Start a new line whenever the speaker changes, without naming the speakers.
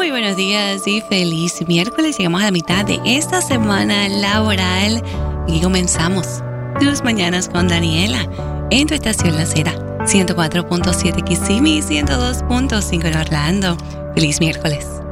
Muy buenos días y feliz miércoles. Llegamos a la mitad de esta semana laboral y comenzamos tus mañanas con Daniela en tu estación La Cera, 104.7 Kissimmee, 102.5 en Orlando. Feliz miércoles.